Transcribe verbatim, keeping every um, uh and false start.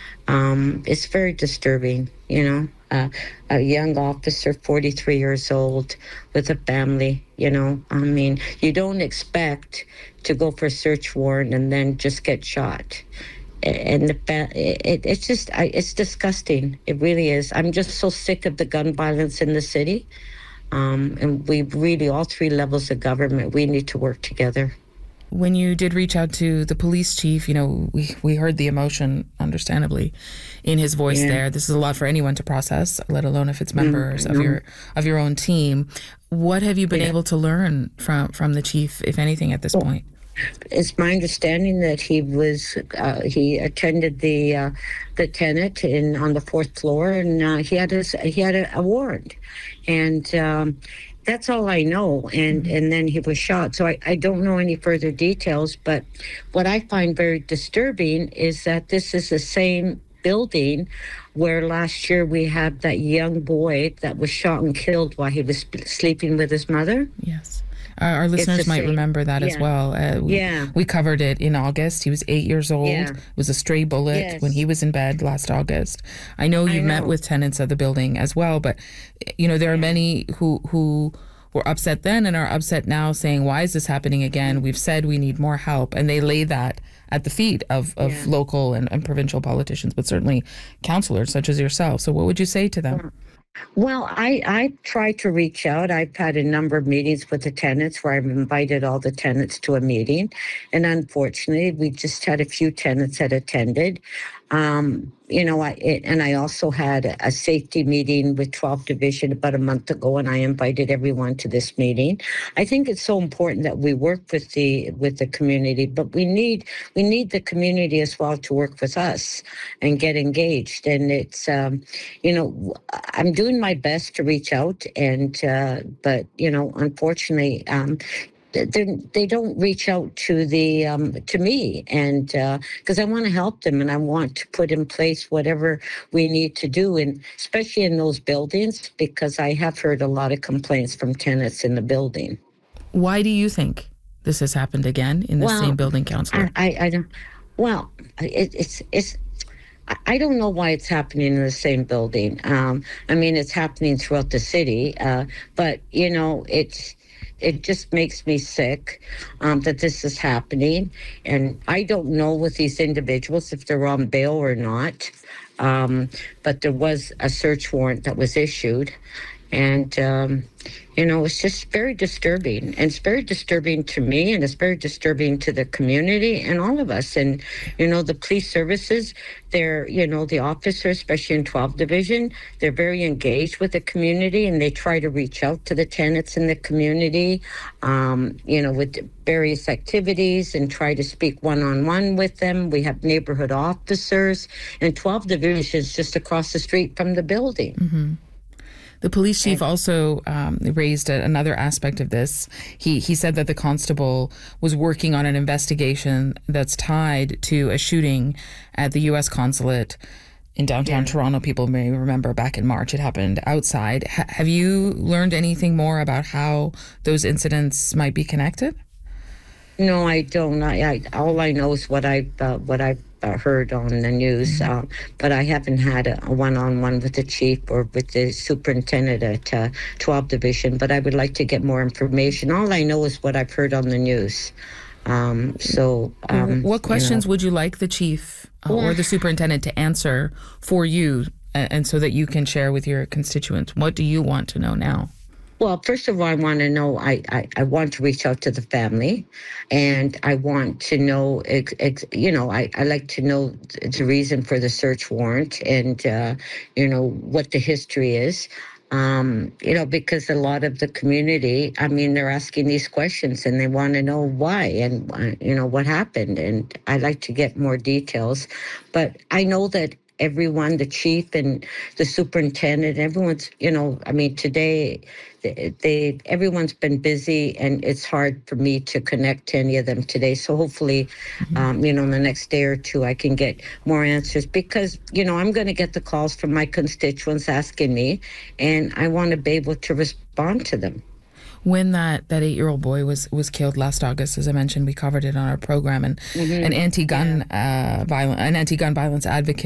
Um, it's very disturbing, you know. Uh, a young officer, forty-three years old, with a family, you know. I mean, you don't expect to go for a search warrant and then just get shot. And the fa- it, it's just, I, it's disgusting. It really is. I'm just so sick of the gun violence in the city. Um, and we really, all three levels of government, we need to work together. When you did reach out to the police chief, you know, we, we heard the emotion, understandably, in his voice Yeah. there. This is a lot for anyone to process, let alone if it's members Mm, of no. your of your own team. What have you been Yeah. able to learn from, from the chief, if anything, at this Well, point? It's my understanding that he was uh, he attended the uh, the tenant in on the fourth floor, and uh, he had his he had a, a warrant, and um, that's all I know. And Mm-hmm. and then he was shot. So I, I don't know any further details. But what I find very disturbing is that this is the same building where last year we had that young boy that was shot and killed while he was sleeping with his mother. Yes. Our, our listeners the might same. remember that as Yeah. well. Uh, we, Yeah. we covered it in August. He was eight years old. Yeah. It was a stray bullet Yes. when he was in bed last August. I know I you've met know. with tenants of the building as well, but you know there are many who who were upset then and are upset now, saying, "Why is this happening again? We've said we need more help," and they lay that at the feet of of Yeah. local and, and provincial politicians, but certainly councillors such as yourself. So, what would you say to them? Well, I, I try to reach out. I've had a number of meetings with the tenants where I've invited all the tenants to a meeting. And unfortunately, we just had a few tenants that attended. Um, you know, I, it, and I also had a, a safety meeting with twelfth Division about a month ago, and I invited everyone to this meeting. I think it's so important that we work with the with the community, but we need we need the community as well to work with us and get engaged. And it's, um, you know, I'm doing my best to reach out, and uh, but you know, unfortunately, um, they they don't reach out to the um, to me, and because uh, I want to help them and I want to put in place whatever we need to do, and especially in those buildings, because I have heard a lot of complaints from tenants in the building. Why do you think this has happened again in the Well, same building, councillor? I, I, I don't. Well, it, it's it's. I don't know why it's happening in the same building. Um, I mean, it's happening throughout the city, uh, but you know, it's. It just makes me sick um, that this is happening. And I don't know with these individuals if they're on bail or not. Um, but there was a search warrant that was issued. And, um, you know, it's just very disturbing. And it's very disturbing to me, and it's very disturbing to the community and all of us. And, you know, the police services, they're, you know, the officers, especially in twelfth Division, they're very engaged with the community, and they try to reach out to the tenants in the community, um, you know, with various activities, and try to speak one-on-one with them. We have neighborhood officers, and twelfth Division is just across the street from the building. Mm-hmm. The police chief also um, raised a, another aspect of this. He he said that the constable was working on an investigation that's tied to a shooting at the U S consulate in downtown Yeah. Toronto. People may remember back in March it happened outside. H- have you learned anything more about how those incidents might be connected? No, I don't. I, I all I know is what I've uh, what I've uh, heard on the news, Mm-hmm. uh, but I haven't had a, a one-on-one with the chief or with the superintendent at uh, twelfth Division. But I would like to get more information. All I know is what I've heard on the news. Um, so, um, what questions you know. would you like the chief uh, or the superintendent to answer for you, and, and so that you can share with your constituents? What do you want to know now? Well, first of all, I want to know, I, I, I want to reach out to the family, and I want to know, ex, ex, you know, I, I like to know the reason for the search warrant, and, uh, you know, what the history is. Um, you know, because a lot of the community, I mean, they're asking these questions and they want to know why and, uh, you know, what happened. And I'd like to get more details. But I know that everyone, the chief and the superintendent, everyone's, you know, I mean, today, they, they everyone's been busy, and it's hard for me to connect to any of them today. So hopefully, mm-hmm. um, you know, in the next day or two, I can get more answers, because, you know, I'm going to get the calls from my constituents asking me, and I want to be able to respond to them. When that, that eight-year-old boy was, was killed last August, as I mentioned, we covered it on our program, and mm-hmm. an anti-gun yeah. uh, violence, an anti-gun violence advocate